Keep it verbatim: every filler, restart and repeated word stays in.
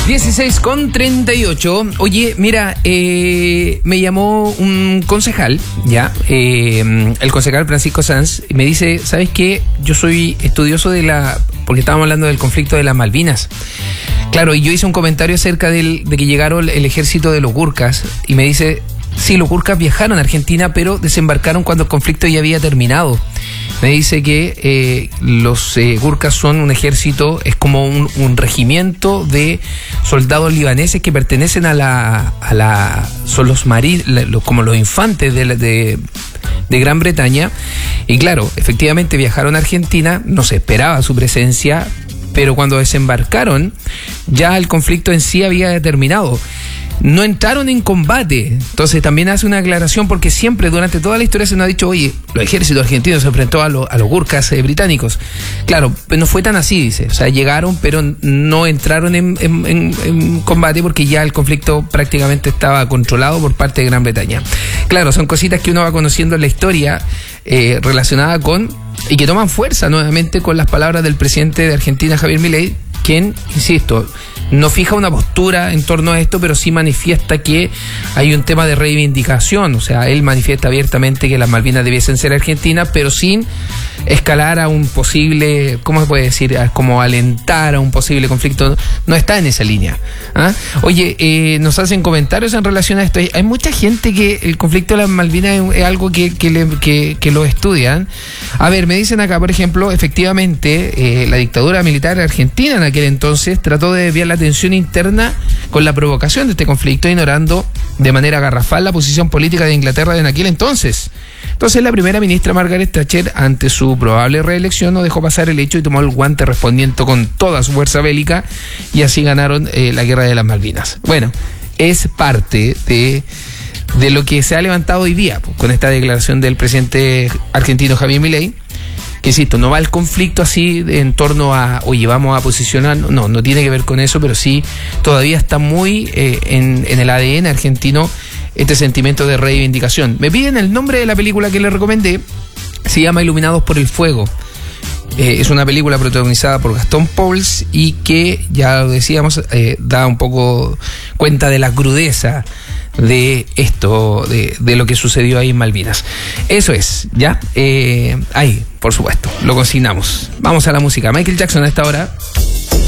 dieciséis con treinta y ocho. Oye, mira, eh, me llamó un concejal, ya, eh, el concejal Francisco Sanz, y me dice, ¿sabes qué? Yo soy estudioso de la... porque estábamos hablando del conflicto de las Malvinas. Claro, y yo hice un comentario acerca del, de que llegaron el ejército de los Gurkas, y me dice, sí, los Gurkas viajaron a Argentina, pero desembarcaron cuando el conflicto ya había terminado. Me dice que eh, los eh, Gurkas son un ejército, es como un, un regimiento de soldados libaneses que pertenecen a la... a la son los marines, como los infantes de, de, de Gran Bretaña. Y claro, efectivamente viajaron a Argentina, no se esperaba su presencia, pero cuando desembarcaron, ya el conflicto en sí había terminado. No entraron en combate. Entonces también hace una aclaración, porque siempre durante toda la historia se nos ha dicho, oye, los ejércitos argentinos se enfrentó a, lo, a los Gurkas eh, británicos. Claro, no fue tan así, dice. O sea, llegaron, pero no entraron en, en, en, en combate porque ya el conflicto prácticamente estaba controlado por parte de Gran Bretaña. Claro, son cositas que uno va conociendo en la historia eh, relacionada con, y que toman fuerza nuevamente con las palabras del presidente de Argentina, Javier Milei, quien, insisto, no fija una postura en torno a esto, pero sí manifiesta que hay un tema de reivindicación. O sea, él manifiesta abiertamente que las Malvinas debiesen ser argentinas, pero sin escalar a un posible, ¿cómo se puede decir? Como alentar a un posible conflicto. No está en esa línea. ¿Ah? Oye, eh, nos hacen comentarios en relación a esto. Hay mucha gente que el conflicto de las Malvinas es algo que, que, le, que, que lo estudian. A ver, me dicen acá, por ejemplo, efectivamente, eh, la dictadura militar argentina en aquel entonces trató de desviar la atención interna con la provocación de este conflicto, ignorando de manera garrafal la posición política de Inglaterra en aquel entonces. Entonces la primera ministra Margaret Thatcher, ante su probable reelección, no dejó pasar el hecho y tomó el guante respondiendo con toda su fuerza bélica, y así ganaron eh, la guerra de las Malvinas. Bueno, es parte de, de lo que se ha levantado hoy día pues, con esta declaración del presidente argentino Javier Milei, que insisto, no va el conflicto así en torno a, oye, vamos a posicionar, no, no tiene que ver con eso, pero sí todavía está muy eh, en, en el A D N argentino este sentimiento de reivindicación. Me piden el nombre de la película que les recomendé, se llama Iluminados por el Fuego. Eh, es una película protagonizada por Gastón Pauls y que, ya lo decíamos, eh, da un poco cuenta de la crudeza de esto, de, de lo que sucedió ahí en Malvinas. Eso es, ¿ya? Eh, ahí, por supuesto, lo consignamos. Vamos a la música. Michael Jackson a esta hora.